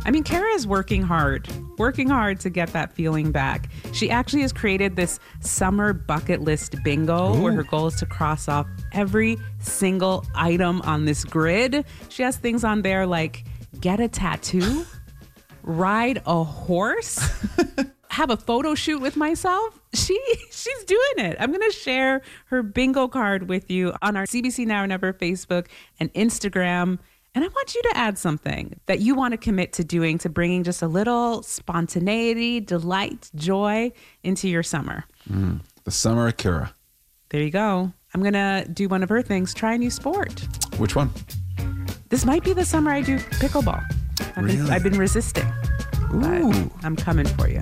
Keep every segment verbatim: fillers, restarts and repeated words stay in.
I mean, Kara is working hard, working hard to get that feeling back. She actually has created this summer bucket list bingo Ooh. Where her goal is to cross off every single item on this grid. She has things on there like get a tattoo, ride a horse, have a photo shoot with myself. She she's doing it. I'm going to share her bingo card with you on our C B C Now or Never Facebook and Instagram. And I want you to add something that you want to commit to doing, to bringing just a little spontaneity, delight, joy into your summer. Mm, the summer of Kara. There you go. I'm going to do one of her things, try a new sport. Which one? This might be the summer I do pickleball. I've, really? been, I've been resisting. Ooh. But I'm coming for you.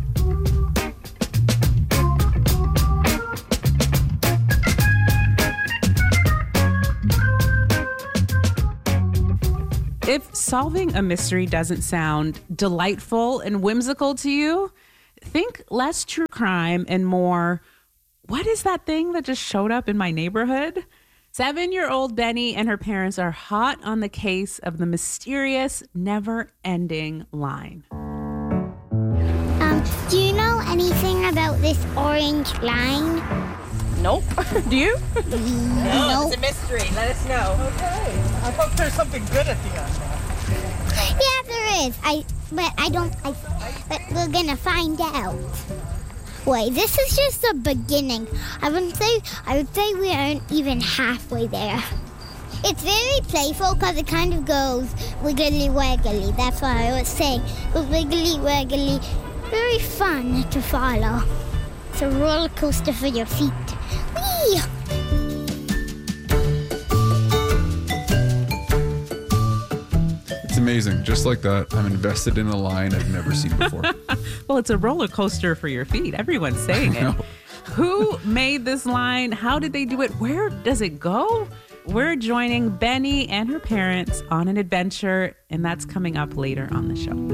If solving a mystery doesn't sound delightful and whimsical to you, think less true crime and more, what is that thing that just showed up in my neighborhood? Seven-year-old Benny and her parents are hot on the case of the mysterious, never-ending line. Um, do you know anything about this orange line? Nope. Do you? No. No, it's a mystery. Let us know. Okay. I thought there's something good at the end. Yeah, there is. I, but I don't. I, but we're gonna find out. Wait, this is just the beginning. I would say. I would say we aren't even halfway there. It's very playful because it kind of goes wiggly waggly. That's what I was saying. But wiggly waggly, very fun to follow. It's a roller coaster for your feet. Whee! It's amazing. Just like that, I'm invested in a line I've never seen before. Well, it's a roller coaster for your feet. Everyone's saying it. Who made this line? How did they do it? Where does it go? We're joining Benny and her parents on an adventure, and that's coming up later on the show.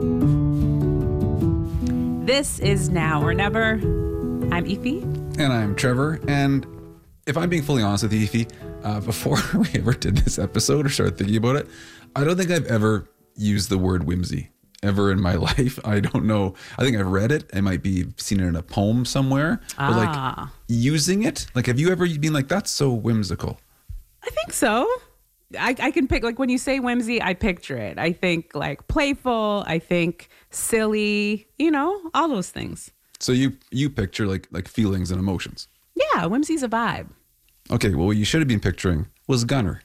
This is Now or Never. I'm Efi. And I'm Trevor. And if I'm being fully honest with you, Efi, uh, before we ever did this episode or started thinking about it, I don't think I've ever used the word whimsy ever in my life. I don't know. I think I've read it. I might be seen it in a poem somewhere. Ah. But like using it, like have you ever been like, that's so whimsical? I think so. I, I can pick, like when you say whimsy, I picture it. I think like playful. I think silly, you know, all those things. So you you picture like like feelings and emotions. Yeah, whimsy's a vibe. Okay, well, what you should have been picturing was Gunner.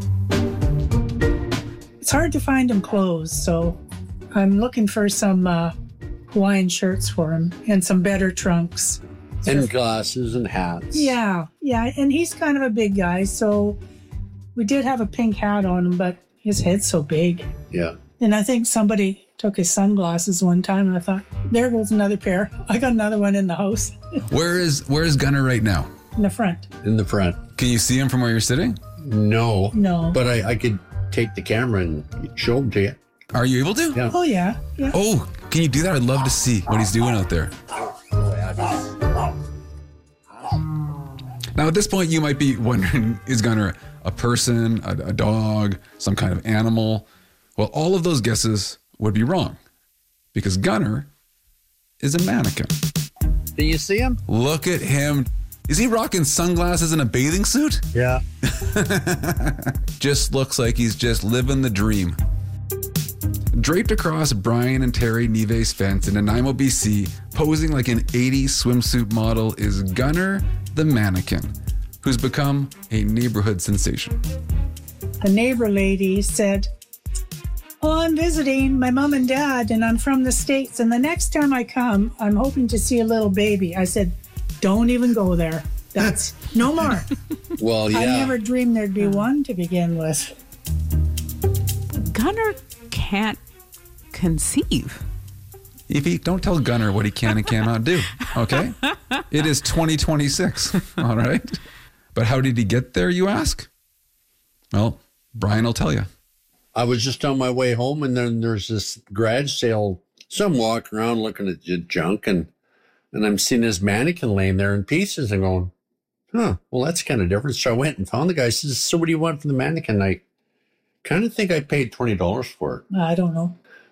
It's hard to find him clothes, so I'm looking for some uh, Hawaiian shirts for him and some better trunks. And glasses and hats. Yeah, yeah, and he's kind of a big guy, so we did have a pink hat on him, but his head's so big. Yeah. And I think somebody took his sunglasses one time, and I thought, there goes another pair. I got another one in the house. Where is where is Gunner right now? In the front. In the front. Can you see him from where you're sitting? No. No. But I, I could take the camera and show him to you. Are you able to? Yeah. Oh, yeah. yeah. Oh, can you do that? I'd love to see what he's doing out there. Now, at this point, you might be wondering, is Gunner a person, a, a dog, some kind of animal? Well, all of those guesses would be wrong because Gunner is a mannequin. Do you see him? Look at him. Is he rocking sunglasses and a bathing suit? Yeah. Just looks like he's just living the dream. Draped across Brian and Terry Neve's fence in Nanaimo, B C, posing like an eighties swimsuit model is Gunner the mannequin, who's become a neighborhood sensation. The neighbor lady said, oh, I'm visiting my mom and dad, and I'm from the States, and the next time I come, I'm hoping to see a little baby. I said, don't even go there. That's no more. Well, yeah. I never dreamed there'd be one to begin with. Gunner can't conceive. Evie, don't tell Gunner what he can and cannot do, okay? It is twenty twenty-six, all right? But how did he get there, you ask? Well, Brian will tell you. I was just on my way home, and then there's this garage sale. So I'm walking around looking at the junk, and and I'm seeing this mannequin laying there in pieces and going, huh, well, that's kind of different. So I went and found the guy. He says, so what do you want for the mannequin? I kind of think I paid twenty dollars for it. I don't know.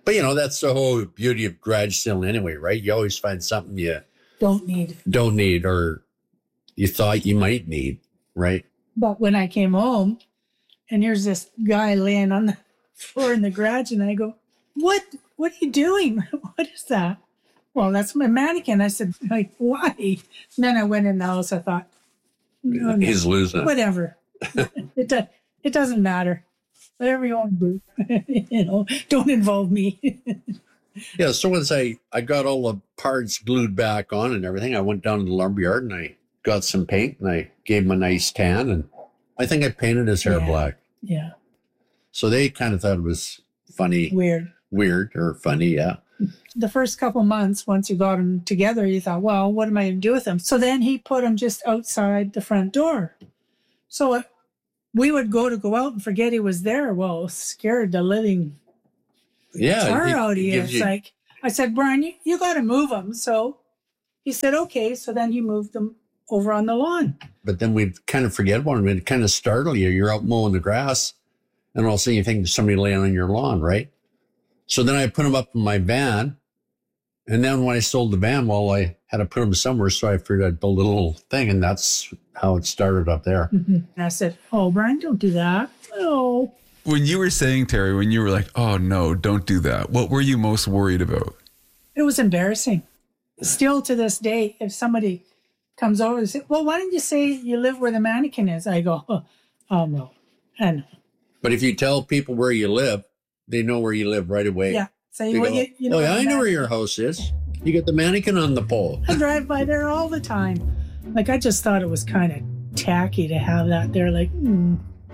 But, you know, that's the whole beauty of garage selling anyway, right? You always find something you Don't need. don't need or you thought you might need, right? But when I came home, and here's this guy laying on the floor in the garage, and I go, "What? What are you doing? What is that?" "Well, that's my mannequin." I said, "Like, why?" And then I went in the house. I thought, no, no, He's losing it. whatever. it do, it doesn't matter. Whatever you want to do, you know, don't involve me. Yeah, so once I, I got all the parts glued back on and everything, I went down to the lumberyard and I got some paint and I gave him a nice tan. And I think I painted his hair Yeah. black. Yeah, So they kind of thought it was funny, weird. weird or funny, yeah. The first couple months, once you got them together, you thought, well, what am I going to do with them? So then he put them just outside the front door. So uh, we would go to go out and forget he was there. Well, scared the living Yeah. tar it- out of it you. gives It's you- like, I said, "Brian, you, you got to move them." So he said, okay. So then he moved them over on the lawn. But then we'd kind of forget one of them. It'd kind of startle you. You're out mowing the grass and all of a sudden you think there's somebody laying on your lawn, right? So then I put them up in my van. And then when I sold the van, well, I had to put them somewhere. So I figured I'd build a little thing. And that's how it started up there. And I said, "Oh, Brian, don't do that." "Oh, When you were saying, Terry, when you were like, oh no, don't do that, what were you most worried about? it was embarrassing." Still to this day, if somebody comes over and says, "Well, why don't you say you live where the mannequin is?" I go, "Oh, oh no. I know." But if you tell people where you live, they know where you live right away. Yeah. Say, They well, go, you, you know, oh, yeah, I the know where man- your house is. You got the mannequin on the pole. I drive by there all the time. Like, I just thought it was kind of tacky to have that there. Like, hmm.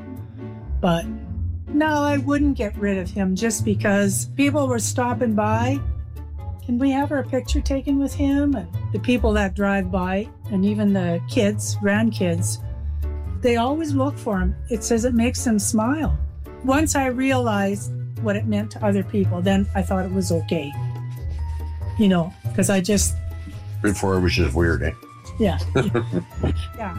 But no, I wouldn't get rid of him just because people were stopping by. "Can we have our picture taken with him?" And the people that drive by, and even the kids, grandkids, they always look for him. It says it makes them smile. Once I realized what it meant to other people, then I thought it was okay. You know, because I just, Before it was just weird, eh? yeah. yeah.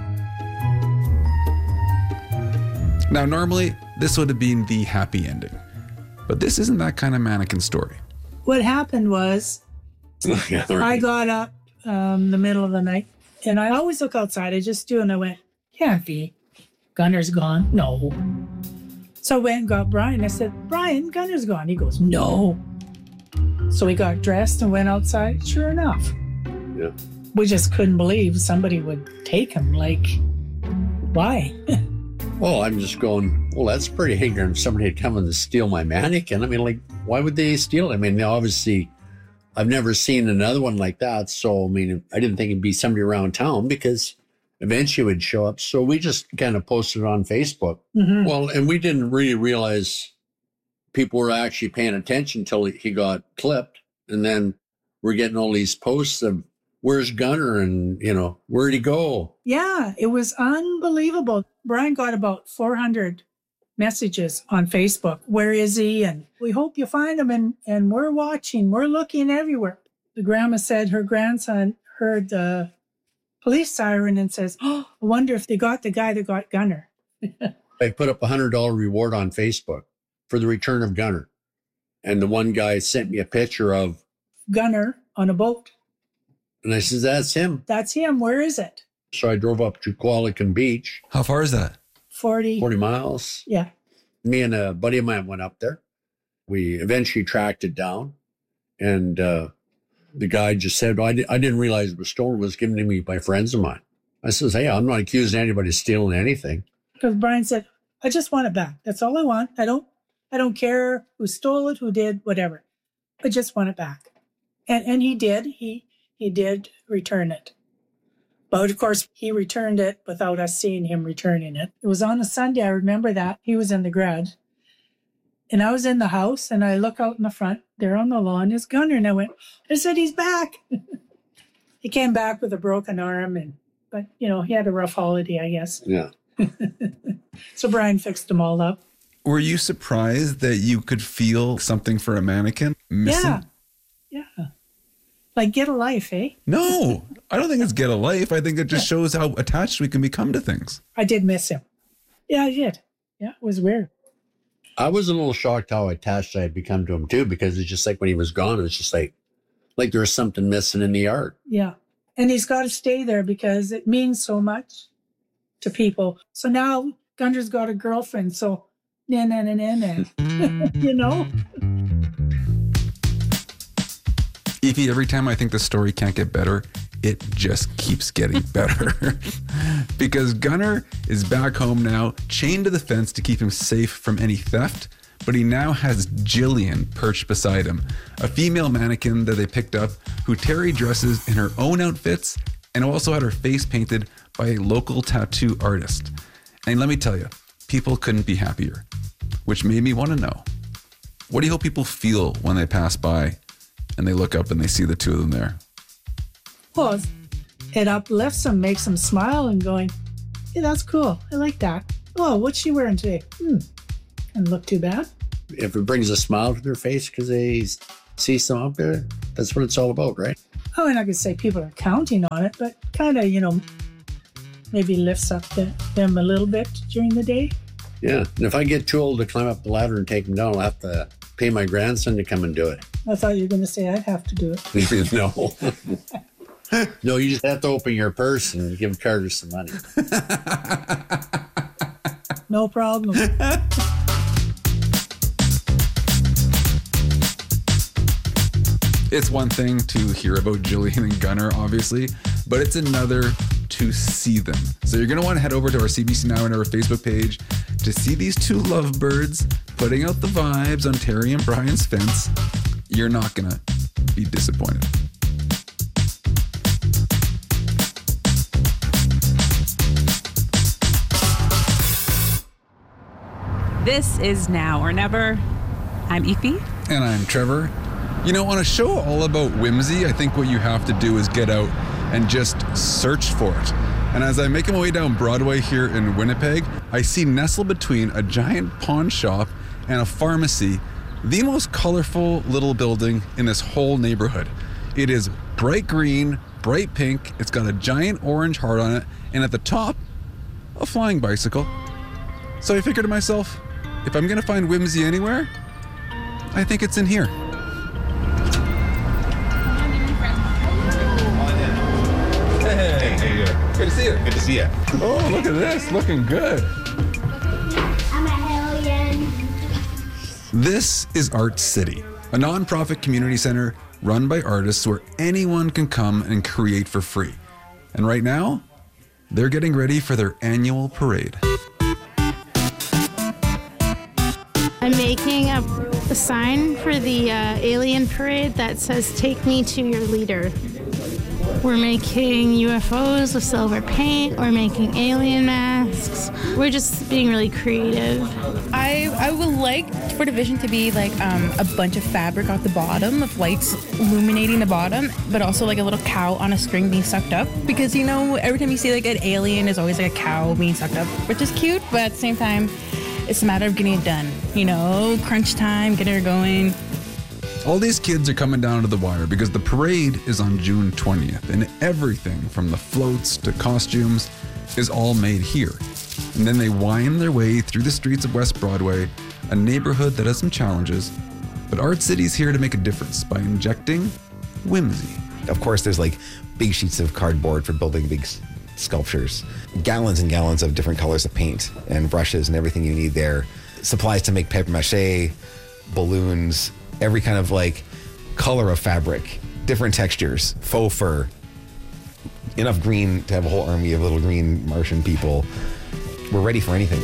Now, normally, this would have been the happy ending, but this isn't that kind of mannequin story. What happened was, Yeah, I right. got up um, the middle of the night, and I always look outside. I just do, and I went, "Can't be. Gunner's gone." "No." So I went and got Brian. I said, "Brian, Gunner's gone." He goes, "No." So we got dressed and went outside. Sure enough, Yeah. we just couldn't believe somebody would take him. Like, why? Well, I'm just going, well, that's pretty ignorant. If somebody had come in to steal my mannequin. I mean, like, why would they steal it? I mean, obviously, I've never seen another one like that. So, I mean, I didn't think it'd be somebody around town because eventually it would show up. So we just kind of posted it on Facebook. Mhm. Well, and we didn't really realize people were actually paying attention until he got clipped. And then we're getting all these posts of, "Where's Gunner?" And, you know, "Where'd he go?" Yeah, it was unbelievable. Brian got about four hundred messages on Facebook. "Where is he?" And "We hope you find him." And, and "We're watching. We're looking everywhere." The grandma said her grandson heard the police siren and says, "Oh, I wonder if they got the guy that got Gunner." I put up a hundred dollar reward on Facebook for the return of Gunner. And the one guy sent me a picture of, Gunner on a boat. and I said, "That's him." That's him. Where is it? So I drove up to Qualicum Beach, How far is that? forty. forty miles. Yeah. Me and a buddy of mine went up there. We eventually tracked it down. And uh, the guy just said, I, di- I didn't realize it was stolen. It was given to me by friends of mine. I says, "Hey, I'm not accusing anybody of stealing anything." Because Brian said, "I just want it back. That's all I want. I don't I don't care who stole it, who did, whatever. I just want it back." And and he did. He he did return it. But of course, he returned it without us seeing him returning it. It was on a Sunday. I remember that. He was in the garage. And I was in the house, and I look out in the front. There on the lawn is Gunner. And I went, I said, "He's back." He came back with a broken arm, and but, you know, he had a rough holiday, I guess. Yeah. So Brian fixed them all up. Were you surprised that you could feel something for a mannequin missing? Yeah. Yeah. Like, get a life, eh? No, I don't think it's get a life. I think it just shows how attached we can become to things. I did miss him. Yeah, I did. Yeah, it was weird. I was a little shocked how attached I had become to him too, because it's just like when he was gone, it was just like, like there was something missing in the art. Yeah. And he's got to stay there because it means so much to people. So now Gunner's got a girlfriend. So, na na na na na. You know? Aoife, every time I think the story can't get better, it just keeps getting better. Because Gunner is back home now, chained to the fence to keep him safe from any theft. But he now has Jillian perched beside him, a female mannequin that they picked up who Terry dresses in her own outfits and also had her face painted by a local tattoo artist. And let me tell you, people couldn't be happier, which made me want to know, what do you hope people feel when they pass by and they look up and they see the two of them there? Well, it uplifts them, makes them smile and going, hey, that's cool. I like that. Oh, what's she wearing today? Hmm. And look too bad. If it brings a smile to their face because they see some up there, that's what it's all about, right? Oh, and I could say people are counting on it, but kind of, you know, maybe lifts up the, them a little bit during the day. Yeah. And if I get too old to climb up the ladder and take them down, I'll have to pay my grandson to come and do it. I thought you were going to say I'd have to do it. No. No, you just have to open your purse and give Carter some money. No problem. It's one thing to hear about Jillian and Gunner, obviously, but it's another to see them. So you're going to want to head over to our C B C Now and our Facebook page to see these two lovebirds putting out the vibes on Terry and Brian's fence. You're not going to be disappointed. This is Now or Never. I'm Aoife. And I'm Trevor. You know, on a show all about whimsy, I think what you have to do is get out and just search for it. And as I make my way down Broadway here in Winnipeg, I see nestled between a giant pawn shop and a pharmacy, the most colorful little building in this whole neighborhood. It is bright green, bright pink, it's got a giant orange heart on it, and at the top, a flying bicycle. So I figured to myself, if I'm gonna find whimsy anywhere, I think it's in here. Hey, hey, good to see you. Good to see you. Oh, look at this, looking good. I'm a alien. This is Art City, a nonprofit community center run by artists where anyone can come and create for free. And right now, they're getting ready for their annual parade. I'm making a, a sign for the uh, alien parade that says, "Take me to your leader." We're making U F Os with silver paint. We're making alien masks. We're just being really creative. I I would like for the vision to be like um, a bunch of fabric at the bottom of lights illuminating the bottom, but also like a little cow on a string being sucked up. Because, you know, every time you see like an alien, there's always like a cow being sucked up, which is cute, but at the same time, it's a matter of getting it done. You know, crunch time, getting it going. All these kids are coming down to the wire because the parade is on June twentieth, and everything from the floats to costumes is all made here. And then they wind their way through the streets of West Broadway, a neighborhood that has some challenges, but Art City's here to make a difference by injecting whimsy. Of course, there's like big sheets of cardboard for building big s- sculptures, gallons and gallons of different colors of paint and brushes and everything you need there, supplies to make paper mache, balloons, every kind of like color of fabric, different textures, faux fur, enough green to have a whole army of little green Martian people. We're ready for anything.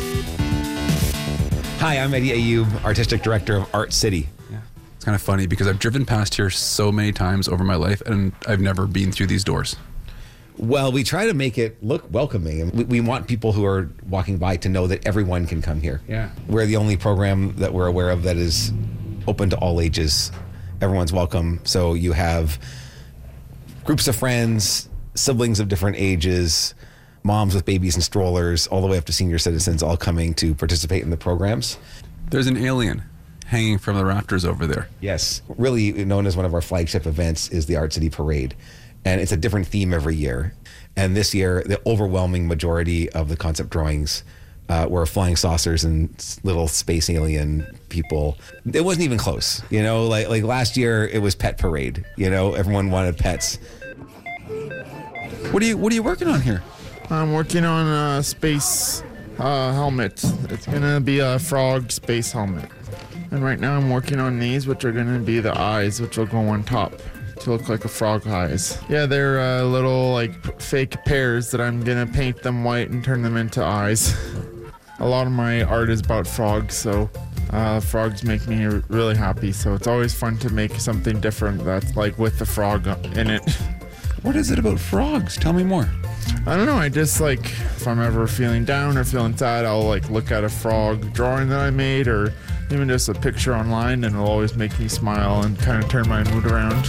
Hi, I'm Eddie Ayoub, Artistic Director of Art City. Yeah. It's kind of funny because I've driven past here so many times over my life and I've never been through these doors. Well, we try to make it look welcoming, and we, we want people who are walking by to know that everyone can come here. Yeah. We're the only program that we're aware of that is open to all ages. Everyone's welcome. So you have groups of friends, siblings of different ages, moms with babies and strollers, all the way up to senior citizens, all coming to participate in the programs. There's an alien hanging from the rafters over there. Yes. Really known as one of our flagship events is the Art City Parade. And it's a different theme every year. And this year, the overwhelming majority of the concept drawings uh, were flying saucers and s- little space alien people. It wasn't even close, you know. Like like last year, it was pet parade. You know, everyone wanted pets. What are you What are you working on here? I'm working on a space uh, helmet. It's gonna be a frog space helmet. And right now I'm working on these, which are gonna be the eyes, which will go on top to look like a frog eyes. Yeah, they're uh, little like p- fake pears that I'm gonna paint them white and turn them into eyes. A lot of my art is about frogs, so uh, frogs make me r- really happy. So it's always fun to make something different that's like with the frog in it. What is it about frogs? Tell me more. I don't know. I just like, if I'm ever feeling down or feeling sad, I'll like look at a frog drawing that I made or even just a picture online, and it'll always make me smile and kind of turn my mood around.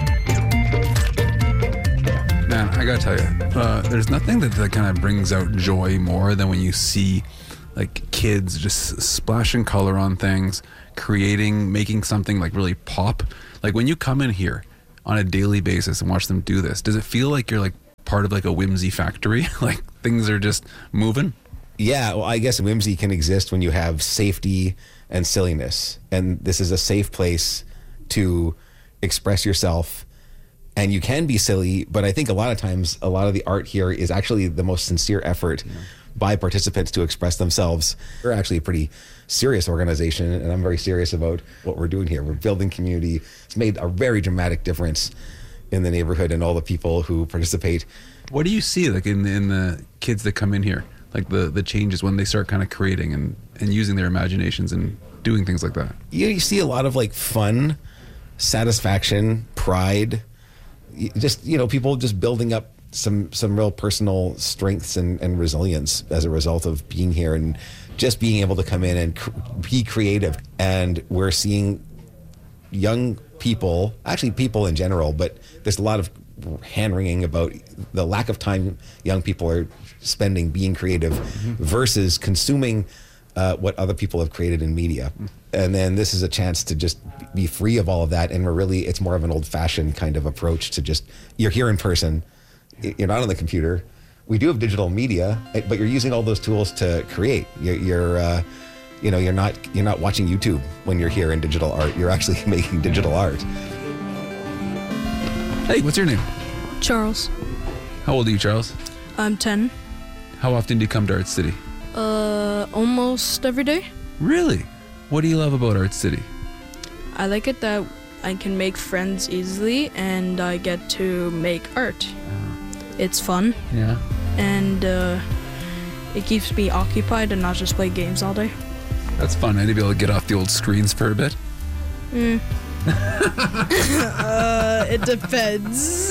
Man, I gotta tell you, uh, there's nothing that, that kind of brings out joy more than when you see like kids just splashing color on things, creating, making something like really pop. Like when you come in here on a daily basis and watch them do this, does it feel like you're like part of like a whimsy factory? Like things are just moving? Yeah, well, I guess whimsy can exist when you have safety and silliness. And this is a safe place to express yourself. And you can be silly, but I think a lot of times, a lot of the art here is actually the most sincere effort yeah. by participants to express themselves. We're actually a pretty serious organization, and I'm very serious about what we're doing here. We're building community. It's made a very dramatic difference in the neighborhood and all the people who participate. What do you see like in the, in the kids that come in here? Like the, the changes when they start kind of creating and, and using their imaginations and doing things like that? You, you see a lot of like fun, satisfaction, pride, you- just, you know, people just building up some some real personal strengths and, and resilience as a result of being here and just being able to come in and cr- be creative. And we're seeing young people, actually people in general, but there's a lot of hand-wringing about the lack of time young people are spending being creative mm-hmm. versus consuming uh, what other people have created in media. Mm-hmm. And then this is a chance to just be free of all of that. And we're really, it's more of an old-fashioned kind of approach to just, you're here in person, you're not on the computer. We do have digital media, but you're using all those tools to create. You're, you're uh, you know, you're not you're not watching YouTube when you're here in digital art. You're actually making digital art. Hey, what's your name? Charles. How old are you, Charles? I'm ten. How often do you come to Art City? Uh, almost every day. Really? What do you love about Art City? I like it that I can make friends easily and I get to make art. Uh, it's fun. Yeah. And uh, it keeps me occupied and not just play games all day. That's fun, eh? To be able to get off the old screens for a bit. Mm. uh, it depends.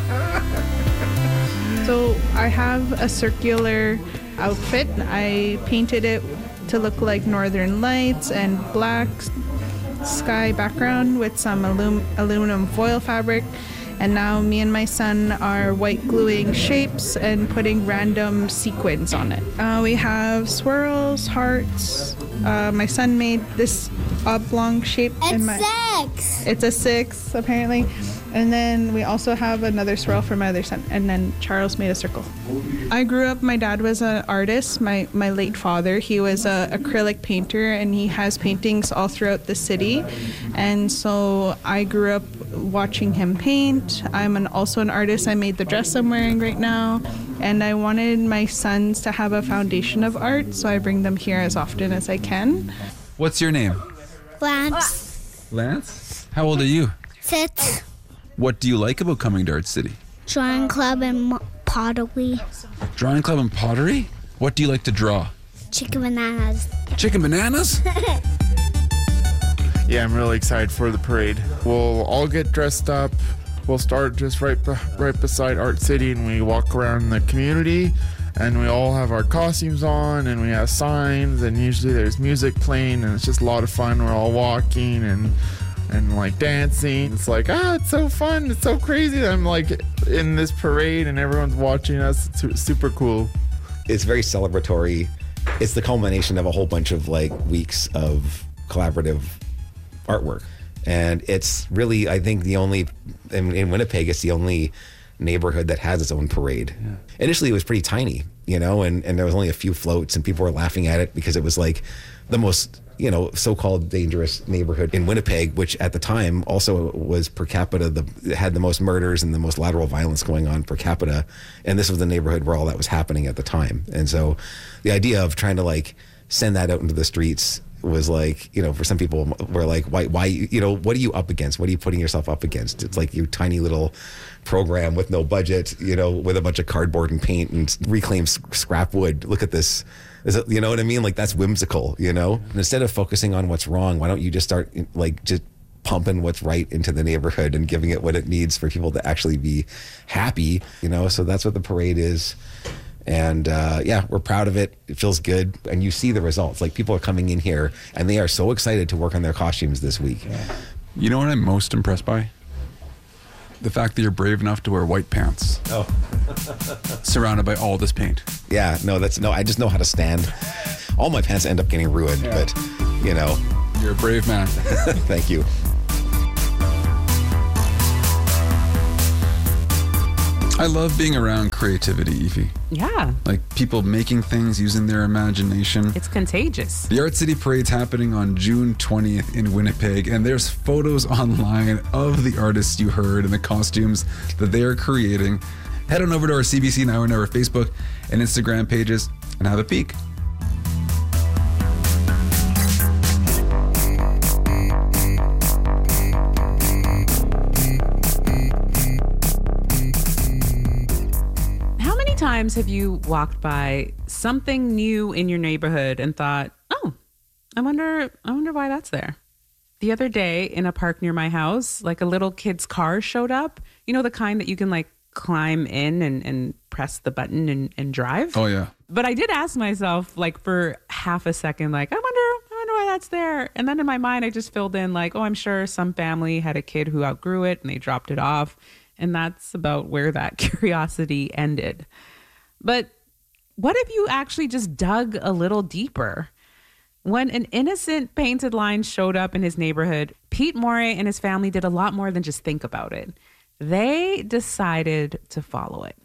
So I have a circular outfit. I painted it to look like Northern Lights and black sky background with some alum- aluminum foil fabric. And now me and my son are white gluing shapes and putting random sequins on it. Uh, we have swirls, hearts. Uh, my son made this oblong shape. It's in my, six. It's a six, apparently. And then we also have another swirl for my other son. And then Charles made a circle. I grew up, my dad was an artist. My, my late father, he was an acrylic painter, and he has paintings all throughout the city. And so I grew up watching him paint. I'm an, also an artist. I made the dress I'm wearing right now. And I wanted my sons to have a foundation of art, so I bring them here as often as I can. What's your name? Lance. Lance? How old are you? Six. What do you like about coming to Art City? Drawing club and mo- pottery. Drawing club and pottery? What do you like to draw? Chicken bananas. Chicken bananas? Yeah, I'm really excited for the parade. We'll all get dressed up. We'll start just right be- right beside Art City, and we walk around the community, and we all have our costumes on, and we have signs, and usually there's music playing, and it's just a lot of fun. We're all walking and and like dancing. It's like, ah, it's so fun. It's so crazy that I'm like in this parade and everyone's watching us. It's su- super cool. It's very celebratory. It's the culmination of a whole bunch of like weeks of collaborative artwork. And it's really, I think, the only, in, in Winnipeg, it's the only neighborhood that has its own parade. Yeah. Initially, it was pretty tiny, you know, and, and there was only a few floats, and people were laughing at it because it was like the most, you know, so-called dangerous neighborhood in Winnipeg, which at the time also was per capita, the had the most murders and the most lateral violence going on per capita. And this was the neighborhood where all that was happening at the time. And so the idea of trying to like send that out into the streets was like, you know, for some people were like, why, why, you know, what are you up against? What are you putting yourself up against? It's like your tiny little program with no budget, you know, with a bunch of cardboard and paint and reclaimed scrap wood. Look at this. Is it, you know what I mean? Like, that's whimsical, you know? And instead of focusing on what's wrong, why don't you just start like just pumping what's right into the neighborhood and giving it what it needs for people to actually be happy, you know? So that's what the parade is. And uh, yeah, we're proud of it. It feels good. And you see the results. Like, people are coming in here and they are so excited to work on their costumes this week. Yeah. You know what I'm most impressed by? The fact that you're brave enough to wear white pants. Oh. Surrounded by all this paint. Yeah, no, that's no, I just know how to stand. All my pants end up getting ruined, yeah. But, you know. You're a brave man. Thank you. I love being around creativity, Aoife. Yeah. Like, people making things, using their imagination. It's contagious. The Art City Parade's happening on June twentieth in Winnipeg, and there's photos online of the artists you heard and the costumes that they are creating. Head on over to our C B C Now or Never Facebook and Instagram pages and have a peek. Times have you walked by something new in your neighborhood and thought, oh, I wonder, I wonder why that's there? The other day in a park near my house, like a little kid's car showed up. You know, the kind that you can like climb in and, and press the button and, and drive. Oh, yeah. But I did ask myself, like, for half a second, like, I wonder, I wonder why that's there. And then in my mind, I just filled in like, oh, I'm sure some family had a kid who outgrew it and they dropped it off. And that's about where that curiosity ended. But what if you actually just dug a little deeper? When an innocent painted line showed up in his neighborhood, Pete Morey and his family did a lot more than just think about it. They decided to follow it.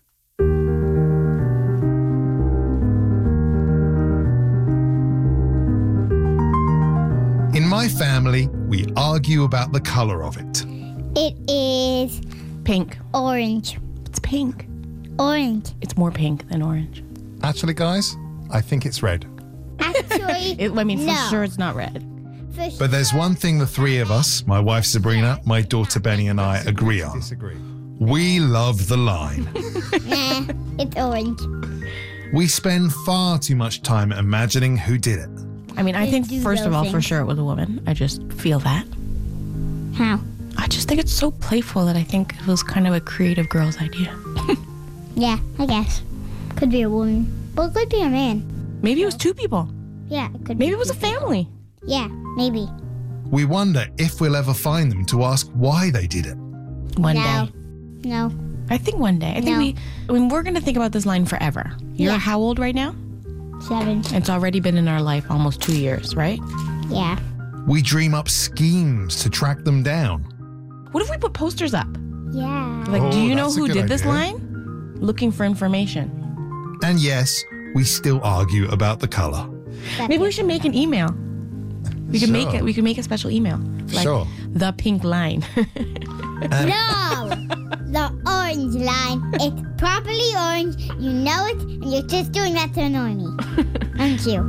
In my family, we argue about the color of it. It is pink. Orange. It's pink. Orange. It's more pink than orange. Actually, guys, I think it's red. Actually, it, I mean, for no. sure it's not red. For but there's one thing the three of us, my wife Sabrina, my daughter Benny, and I agree on. We love the line. Nah, it's orange. We spend far too much time imagining who did it. I mean, I Just think, do first of those all, for things. sure it was a woman. I just feel that. How? I just think it's so playful that I think it was kind of a creative girl's idea. Yeah, I guess. Could be a woman. But it could be a man. Maybe it was two people. Yeah, it could Maybe be it was a two family. people. Yeah, maybe. We wonder if we'll ever find them to ask why they did it. One No. day. No. I think one day. I think No. we, I mean, we're going to think about this line forever. You're Yeah. how old right now? Seven. It's already been in our life almost two years, right? Yeah. We dream up schemes to track them down. What if we put posters up? Yeah. Like, Oh, do you know that's a who good did this idea. line? Looking for information. And yes, we still argue about the color. Maybe we should make an email. We could make Sure. it. We could make a special email. Like Sure. the pink line. No! The orange line. It's properly orange. You know it, and you're just doing that to annoy me. Aren't you?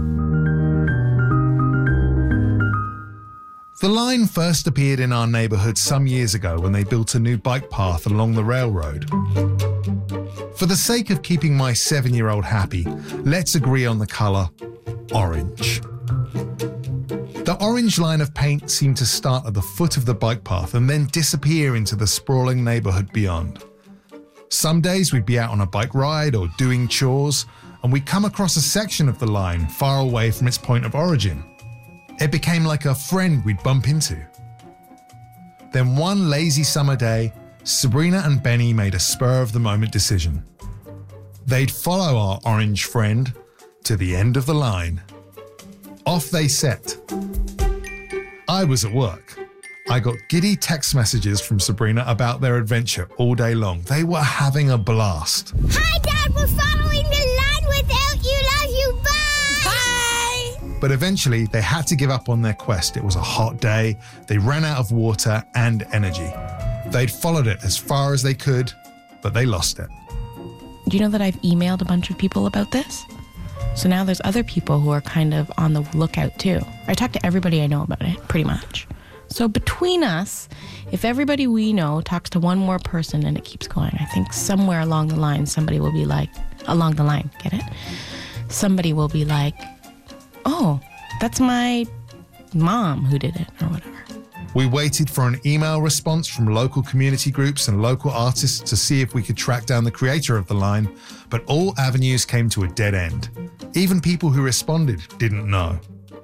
The line first appeared in our neighborhood some years ago when they built a new bike path along the railroad. For the sake of keeping my seven-year-old happy, let's agree on the color orange. The orange line of paint seemed to start at the foot of the bike path and then disappear into the sprawling neighborhood beyond. Some days we'd be out on a bike ride or doing chores, and we'd come across a section of the line far away from its point of origin. It became like a friend we'd bump into. Then one lazy summer day, Sabrina and Benny made a spur-of-the-moment decision. They'd follow our orange friend to the end of the line. Off they set. I was at work. I got giddy text messages from Sabrina about their adventure all day long. They were having a blast. Hi, Dad. We're following the line without you. Love you. Bye. Bye. But eventually, they had to give up on their quest. It was a hot day. They ran out of water and energy. They'd followed it as far as they could, but they lost it. Do you know that I've emailed a bunch of people about this? So now there's other people who are kind of on the lookout too. I talk to everybody I know about it, pretty much. So between us, if everybody we know talks to one more person and it keeps going, I think somewhere along the line, somebody will be like, along the line, get it? Somebody will be like, oh, that's my mom who did it, or whatever. We waited for an email response from local community groups and local artists to see if we could track down the creator of the line, but all avenues came to a dead end. Even people who responded didn't know.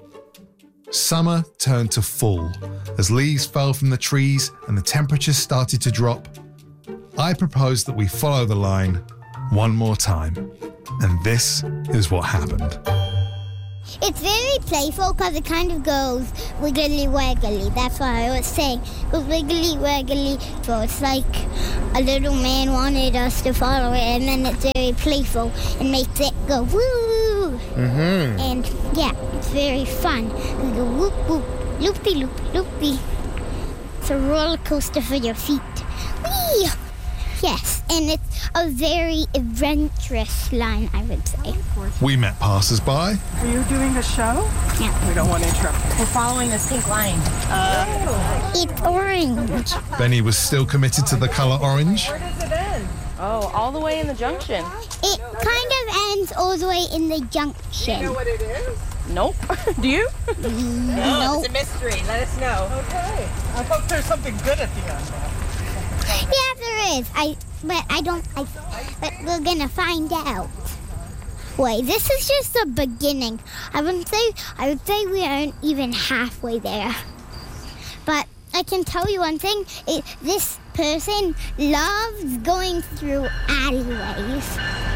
Summer turned to fall as leaves fell from the trees and the temperatures started to drop. I proposed that we follow the line one more time, and this is what happened. It's very playful because it kind of goes wiggly waggly. That's what I was saying. It goes wiggly waggly. So it's like a little man wanted us to follow it, and then it's very playful and makes it go woo. Mm-hmm. And yeah, it's very fun. We go whoop whoop, loopy loop loopy. It's a roller coaster for your feet. Whee! Yes, and it's a very adventurous line, I would say. We met passers-by. Are you doing a show? Yeah. We don't want to interrupt. We're following this pink line. Oh. It's orange. Benny was still committed to the colour orange. Where does it end? Oh, all the way in the junction. It kind of ends all the way in the junction. Do you know what it is? Nope. Do you? No, Nope. it's a mystery. Let us know. Okay. I hope there's something good at the end. Yeah, there is. I, but I don't. I, but we're gonna find out. Wait, this is just the beginning. I wouldn't say. I would say we aren't even halfway there. But I can tell you one thing. It, this person loves going through alleyways.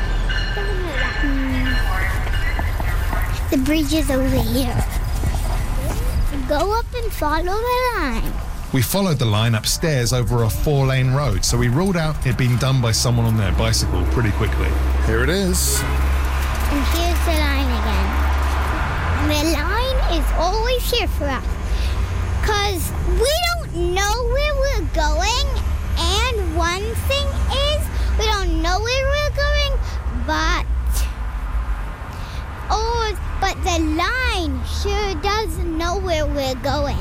Hmm. The bridge is over here. Go up and follow the line. We followed the line upstairs over a four-lane road, so we ruled out it'd been done by someone on their bicycle pretty quickly. Here it is. And here's the line again. The line is always here for us. Because we don't know where we're going. And one thing is, we don't know where we're going, but... Oh, but the line sure does know where we're going.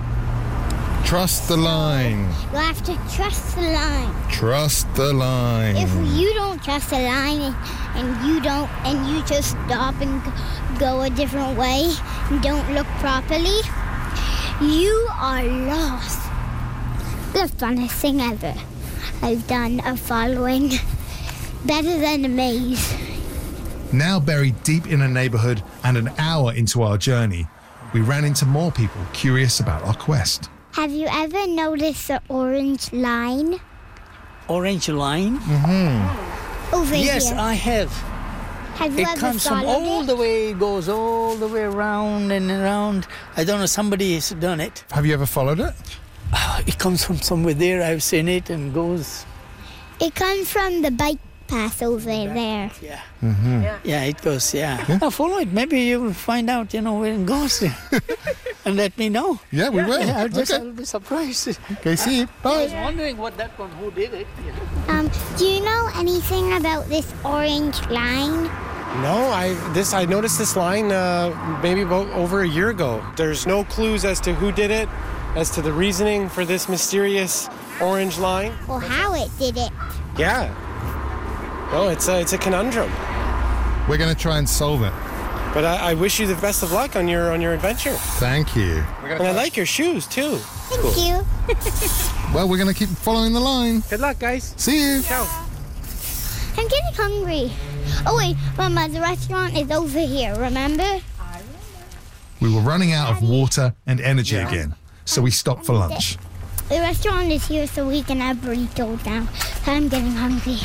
Trust the line. You have to trust the line. Trust the line. If you don't trust the line and, and you don't, and you just stop and go a different way and don't look properly, you are lost. The funnest thing ever I've done of following. Better than a maze. Now buried deep in a neighborhood and an hour into our journey, we ran into more people curious about our quest. Have you ever noticed the orange line? Orange line? Mm-hmm. Over yes, here. I have. Have you it ever comes from followed all it? the way, goes all the way around and around. I don't know, somebody has done it. Have you ever followed it? Oh, it comes from somewhere there. I've seen it and goes. It comes from the bike path over there. Yeah. Mm-hmm. Yeah. yeah, it goes, yeah. yeah. I'll follow it. Maybe you will find out, you know, where it goes. And let me know. Yeah, we will. Yeah, I'll just, Okay. I'll be surprised. Okay, see you. Bye. I was wondering what that one, who did it. You know. Um, do you know anything about this orange line? No, I this I noticed this line uh, maybe about over a year ago. There's no clues as to who did it, as to the reasoning for this mysterious orange line. Or how it did it? Yeah. No, it's a, it's a conundrum. We're going to try and solve it. But I, I wish you the best of luck on your on your adventure. Thank you. And I like your shoes too. Thank cool. you. Well, we're going to keep following the line. Good luck, guys. See you. Ciao. I'm getting hungry. Oh wait, Mama, the restaurant is over here, remember? We were running out of water and energy Yeah. again, so we stopped for lunch. The restaurant is here so we can have burritos now. I'm getting hungry.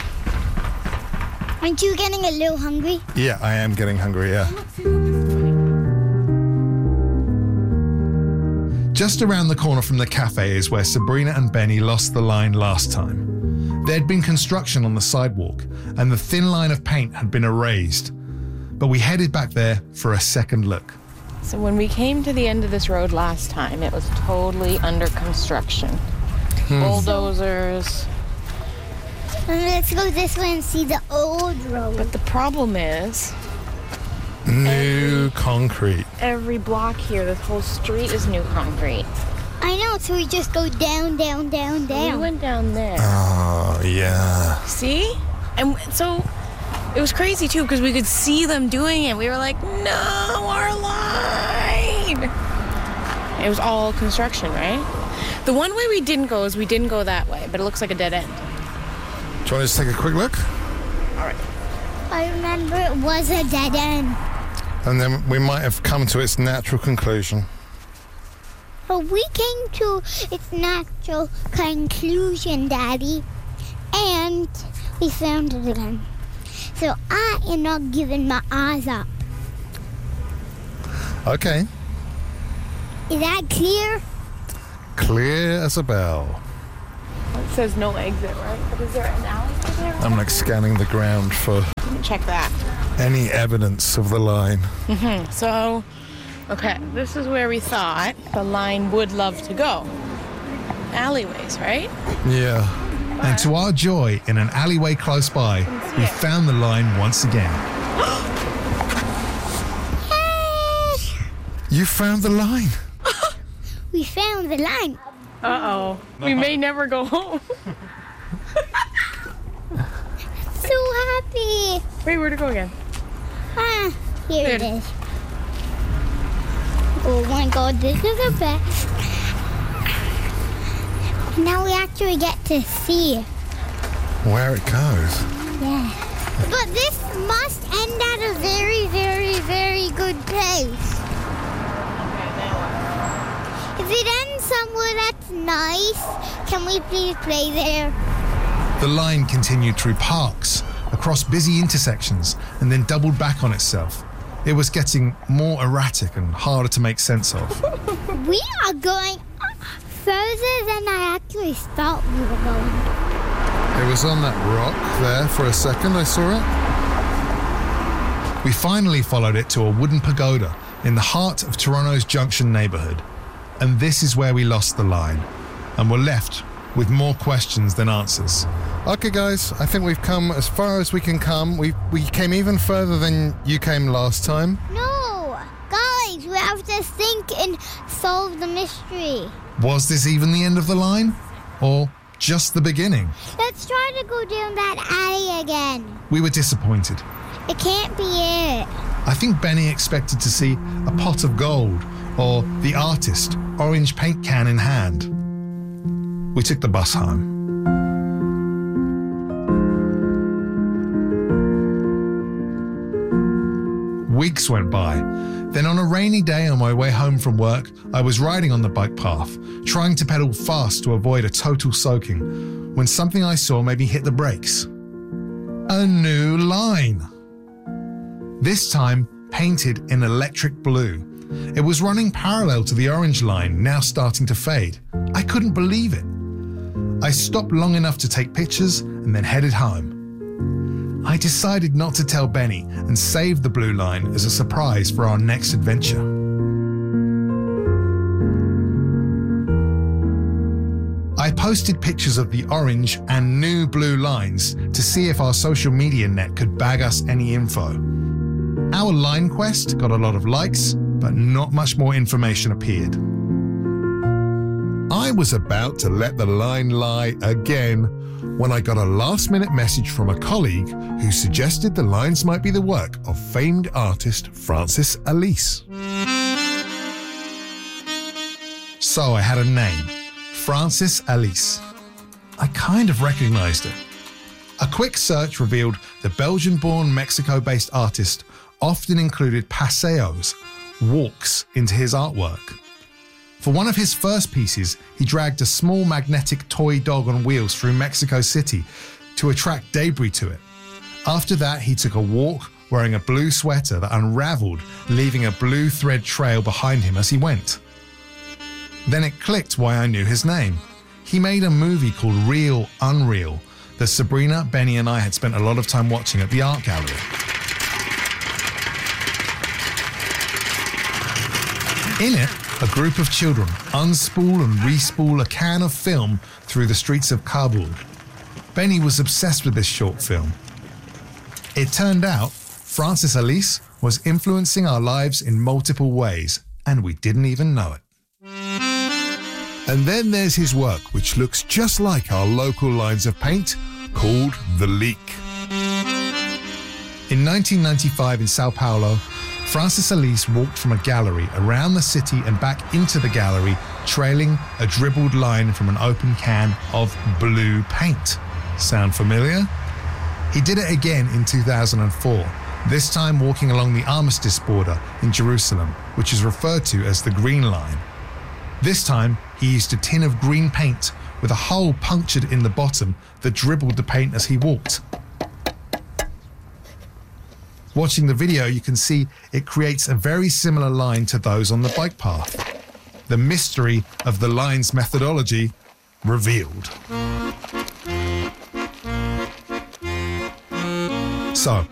Aren't you getting a little hungry? Yeah, I am getting hungry, yeah. Just around the corner from the cafe is where Sabrina and Benny lost the line last time. There'd been construction on the sidewalk, and the thin line of paint had been erased. But we headed back there for a second look. So when we came to the end of this road last time, it was totally under construction. Hmm. Bulldozers. And let's go this way and see the old road. But the problem is... New every, concrete. Every block here, this whole street is new concrete. I know, so we just go down, down, down, down. We went down there. Oh, yeah. See? And so it was crazy, too, because we could see them doing it. We were like, no, our line. It was all construction, right? The one way we didn't go is we didn't go that way, but it looks like a dead end. Do you want to just take a quick look? All right. I remember it was a dead end. And then we might have come to its natural conclusion. But we came to its natural conclusion, Daddy. And we found it again. So I am not giving my eyes up. Okay. Is that clear? Clear as a bell. It says no exit, right? But is there an alley there? I'm like scanning the ground for... Check that. Any evidence of the line. Mm-hmm. So, okay, this is where we thought the line would love to go. Alleyways, right? Yeah. But and to our joy, in an alleyway close by, we it. found the line once again. You found the line. We found the line. Uh-oh. No. We may never go home. So happy. Wait, where'd it go again? Ah, here there. It is. Oh my God, this is the best. Now we actually get to see where it goes. Yeah. But this must end at a very, very, very good pace. If it ends somewhere that's nice, can we please play there? The line continued through parks, across busy intersections, and then doubled back on itself. It was getting more erratic and harder to make sense of. We are going further than I actually thought we were going. It was on that rock there for a second, I saw it. We finally followed it to a wooden pagoda in the heart of Toronto's Junction neighbourhood. And this is where we lost the line, and were left with more questions than answers. Okay, guys, I think we've come as far as we can come. We we came even further than you came last time. No, guys, we have to think and solve the mystery. Was this even the end of the line? Or just the beginning? Let's try to go down that alley again. We were disappointed. It can't be it. I think Benny expected to see a pot of gold, or the artist, orange paint can in hand. We took the bus home. Weeks went by. Then on a rainy day on my way home from work, I was riding on the bike path, trying to pedal fast to avoid a total soaking, when something I saw made me hit the brakes. A new line. This time painted in electric blue. It was running parallel to the orange line, now starting to fade. I couldn't believe it. I stopped long enough to take pictures and then headed home. I decided not to tell Benny and saved the blue line as a surprise for our next adventure. I posted pictures of the orange and new blue lines to see if our social media net could bag us any info. Our line quest got a lot of likes, but not much more information appeared. I was about to let the line lie again when I got a last-minute message from a colleague who suggested the lines might be the work of famed artist Francis Alise. So I had a name, Francis Alise. I kind of recognized it. A quick search revealed the Belgian-born Mexico-based artist often included paseos, walks, into his artwork. For one of his first pieces, he dragged a small magnetic toy dog on wheels through Mexico City to attract debris to it. After that, he took a walk wearing a blue sweater that unraveled, leaving a blue thread trail behind him as he went. Then it clicked why I knew his name. He made a movie called Real Unreal that Sabrina, Benny, and I had spent a lot of time watching at the art gallery. In it, a group of children unspool and respool a can of film through the streets of Kabul. Benny was obsessed with this short film. It turned out Francis Alice was influencing our lives in multiple ways, and we didn't even know it. And then there's his work, which looks just like our local lines of paint, called The Leak. In nineteen ninety-five in Sao Paulo, Francis Alice walked from a gallery around the city and back into the gallery, trailing a dribbled line from an open can of blue paint. Sound familiar? He did it again in two thousand four, this time walking along the Armistice border in Jerusalem, which is referred to as the Green Line. This time, he used a tin of green paint with a hole punctured in the bottom that dribbled the paint as he walked. Watching the video, you can see it creates a very similar line to those on the bike path. The mystery of the line's methodology revealed. So,